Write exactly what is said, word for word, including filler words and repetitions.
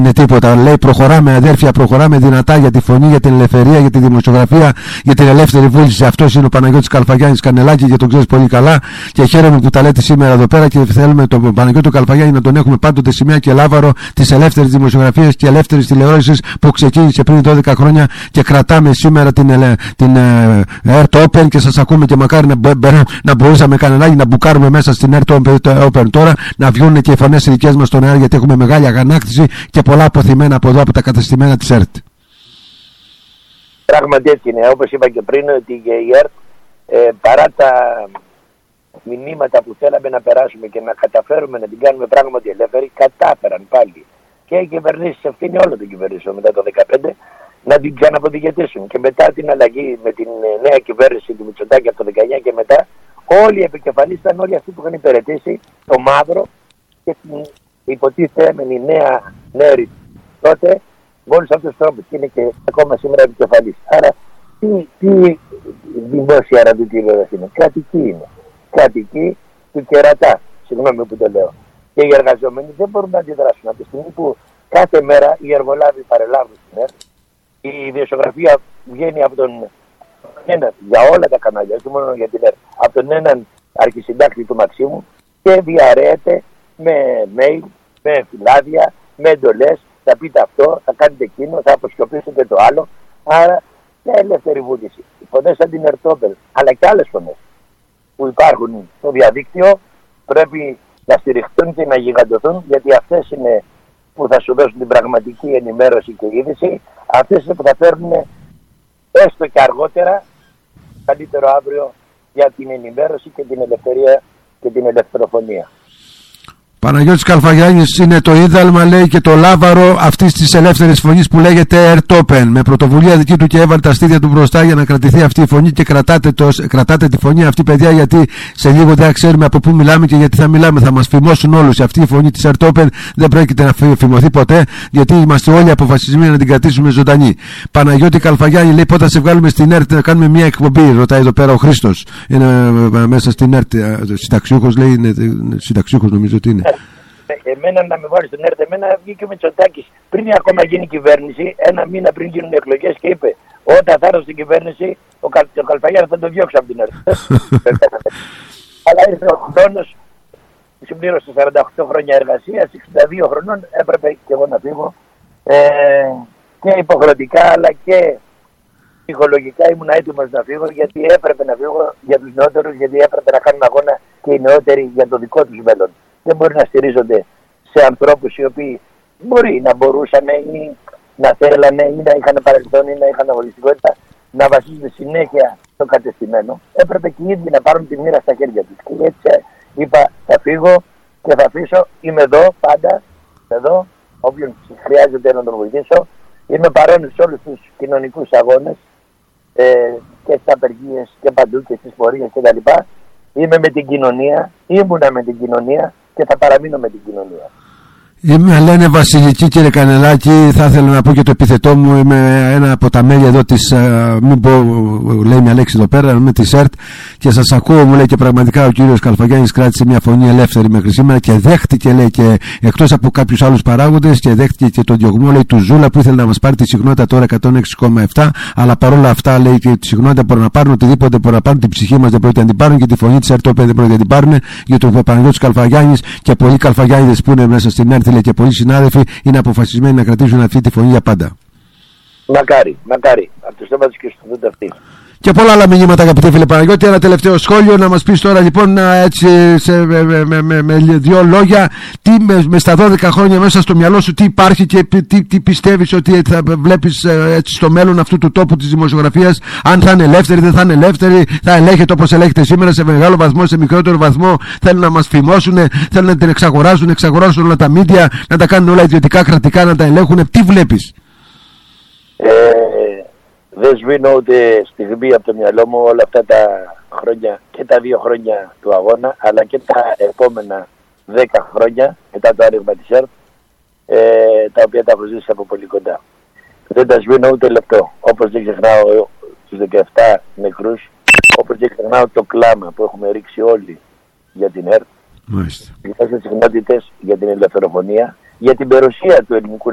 Είναι τίποτα. Λέει προχωράμε αδέρφια, προχωράμε δυνατά για τη φωνή, για την ελευθερία, για τη δημοσιογραφία, για την ελεύθερη βούληση. Αυτός είναι ο Παναγιώτης Καλφαγιάννης Κανελάκη και τον ξέρεις πολύ καλά. Και χαίρομαι που τα λέτε σήμερα εδώ πέρα και θέλουμε τον Παναγιώτη Καλφαγιάννη να τον έχουμε πάντοτε σημαία και λάβαρο της ελεύθερης δημοσιογραφίας και ελεύθερης τηλεόρασης που ξεκίνησε πριν δώδεκα χρόνια και κρατάμε σήμερα την, την Earth Open και σας ακούμε και μακάρι να, να μπορούσαμε Κανελάκη να μπουκάρουμε μέσα στην Earth Open τώρα, να βγουν και οι φωνές οι δικές μας στον αέρα γιατί έχουμε μεγάλη αγανάκτηση και πολλά αποθυμένα από εδώ από τα καταστημένα της ΕΡΤ. Πράγματι έτσι είναι. Όπως είπα και πριν, ότι και η ΕΡΤ ε, παρά τα μηνύματα που θέλαμε να περάσουμε και να καταφέρουμε να την κάνουμε πράγματι ελεύθερη, κατάφεραν πάλι και οι κυβερνήσεις, ευθύνη όλων των κυβερνήσεων μετά το δύο χιλιάδες δεκαπέντε, να την ξαναποδιετήσουν. Και μετά την αλλαγή με την νέα κυβέρνηση του Μητσοτάκη από το δεκαεννιά και μετά, όλοι οι επικεφαλείς ήταν όλοι αυτοί που είχαν υπηρετήσει το μαύρο και την υποτίθεμενη νέα νέα τότε με όλους αυτούς τους τρόπους και είναι και ακόμα σήμερα επικεφαλής. Άρα τι, τι δημόσια ραδιοτηλεόραση είναι? Κρατική είναι. Κρατική του κερατά, συγγνώμη που το λέω. Και οι εργαζόμενοι δεν μπορούν να αντιδράσουν από τη στιγμή που κάθε μέρα οι εργολάβοι παρελάβουν στην ΕΡΤ, η ιδιοσιογραφία βγαίνει από τον έναν, για όλα τα κανάλια, όχι μόνο για την ΕΡΤ, από τον έναν αρχισυντάκτη του Μαξίμου και διαρρέεται με mail, με φυλάδια, με εντολές, θα πείτε αυτό, θα κάνετε εκείνο, θα αποσκοπήσετε το άλλο. Άρα μια ελεύθερη βούληση. Οι φωνές σαν την Ερτόπελ, αλλά και άλλες φωνές που υπάρχουν στο διαδίκτυο πρέπει να στηριχτούν και να γιγαντωθούν, γιατί αυτές είναι που θα σου δώσουν την πραγματική ενημέρωση και είδηση. Αυτές είναι που θα φέρνουν έστω και αργότερα, καλύτερο αύριο, για την ενημέρωση και την ελευθερία και την ελευθεροφωνία. Παναγιώτης Καλφαγιάννης είναι το ίδαλμα, λέει, και το λάβαρο αυτής της ελεύθερης φωνής που λέγεται Earth Open. Με πρωτοβουλία δική του και έβαλε τα στήθια του μπροστά για να κρατηθεί αυτή η φωνή και κρατάτε, το, κρατάτε τη φωνή αυτή, παιδιά, γιατί σε λίγο δεν ξέρουμε από πού μιλάμε και γιατί θα μιλάμε. Θα μας φημώσουν όλους. Αυτή η φωνή της Earth Open δεν πρόκειται να φημωθεί ποτέ, γιατί είμαστε όλοι αποφασισμένοι να την κρατήσουμε ζωντανή. Παναγιώτη Καλφαγιάννη, λέει, πότε θα σε βγάλουμε στην ΕΡΤ να κάνουμε μια εκπομπή, ρωτάει εδώ πέρα ο Χρήστος. Είναι μέσα στην ΕΡΤ, συνταξιούχος, λέει, είναι συνταξιούχος νομίζω ότι είναι. Εμένα να με βάλει στον ΕΡΤ, εμένα βγήκε ο Μητσοτάκης πριν ακόμα γίνει κυβέρνηση, ένα μήνα πριν γίνουν οι εκλογές και είπε: όταν θα έρθω στην κυβέρνηση, ο, Καλ, ο Καλφαγιάννης θα τον διώξω από την ΕΡΤ. Αλλά ήρθε ο χρόνος, συμπλήρωσε σαράντα οκτώ χρόνια εργασίας, εξήντα δύο χρονών, έπρεπε και εγώ να φύγω. Ε, και υποχρεωτικά αλλά και ψυχολογικά ήμουν έτοιμος να φύγω, γιατί έπρεπε να φύγω για τους νεότερους, γιατί έπρεπε να κάνουν αγώνα και οι νεότεροι για το δικό τους μέλλον. Δεν μπορεί να στηρίζονται σε ανθρώπους οι οποίοι μπορεί να μπορούσαν ή να θέλανε ή να είχαν παρελθόν ή να είχαν αγωνιστικότητα να βασίζονται συνέχεια στο κατεστημένο. Έπρεπε και οι ίδιοι να πάρουν τη μοίρα στα χέρια τους. Και έτσι είπα: θα φύγω και θα αφήσω. Είμαι εδώ πάντα, εδώ, όποιον χρειάζεται να τον βοηθήσω. Είμαι παρόν σε όλους τους κοινωνικούς αγώνες ε, και στις απεργίες και παντού και στις πορείες κτλ. Είμαι με την κοινωνία, ήμουνα με την κοινωνία και θα παραμείνω με την κοινωνία. Είμαι, λένε, Βασιλική, κύριε Κανελάκη. Θα ήθελα να πω και το επίθετό μου. Είμαι ένα από τα μέλη εδώ της, α, μην πω, λέει μια λέξη εδώ πέρα, με τη ΕΡΤ και σας ακούω, μου λέει, και πραγματικά ο κύριος Καλφαγιάννης κράτησε μια φωνή ελεύθερη μέχρι σήμερα και δέχτηκε, λέει, και εκτός από κάποιους άλλους παράγοντες, και δέχτηκε και τον διωγμό, λέει, του Ζούλα που ήθελε να μας πάρει τη συχνότητα τώρα εκατόν έξι κόμμα επτά, αλλά παρόλα αυτά, λέει, και τη συχνότητα μπορούν να πάρουν οτιδήποτε, μπορούν να πάρουν την ψυχή μας, δεν πρόκειται να την πάρουν, και τη φωνή της ΕΡΤ δεν πρόκειται να την πάρουν, για τον Παναγιώτη Καλφαγιάννης και πολλοί Καλφαγιάννηδες που είναι μέσα στην ΕΡΤ, και πολλοί συνάδελφοι είναι αποφασισμένοι να κρατήσουν αυτή τη φωνή για πάντα. Μακάρι, μακάρι. Από το στόμα τους και στο δούτε αυτή. Και πολλά άλλα μηνύματα, αγαπητέ φίλε Παναγιώτη. Ένα τελευταίο σχόλιο να μας πεις τώρα, λοιπόν, έτσι, σε, με, με, με, με δύο λόγια, τι με, με στα δώδεκα χρόνια μέσα στο μυαλό σου, τι υπάρχει και τι, τι πιστεύεις ότι θα βλέπεις έτσι στο μέλλον αυτού του τόπου της δημοσιογραφίας, αν θα είναι ελεύθερη, δεν θα είναι ελεύθερη, θα ελέγχεται όπως ελέγχεται σήμερα σε μεγάλο βαθμό, σε μικρότερο βαθμό, θέλουν να μας φημώσουν, θέλουν να την εξαγοράζουν, εξαγοράζουν όλα τα μίντια, να τα κάνουν όλα ιδιωτικά, κρατικά, να τα ελέγχουν. Τι βλέπεις? Ε... Δεν σβήνω ούτε στιγμή από το μυαλό μου όλα αυτά τα χρόνια, και τα δύο χρόνια του αγώνα, αλλά και τα επόμενα δέκα χρόνια μετά το άνοιγμα της ΕΡΤ, ε, τα οποία τα έχω ζήσει από πολύ κοντά. Δεν τα σβήνω ούτε λεπτό. Όπως δεν ξεχνάω τους δεκαεπτά νεκρούς, όπως δεν ξεχνάω το κλάμα που έχουμε ρίξει όλοι για την ΕΡΤ, για τις συχνότητες, για την ελευθεροφωνία, για την περιουσία του ελληνικού